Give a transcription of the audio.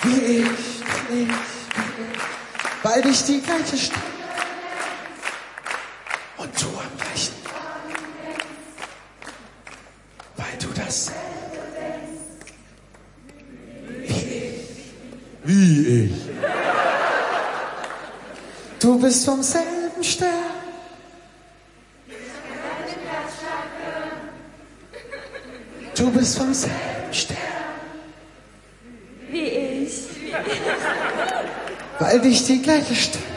wie ich, weil dich die gleiche Stimme und du am gleichen Ort, weil du das wie ich. Du bist vom selben Stern. Du bist vom selben Stern. Wie ich. Weil dich die gleiche Stimme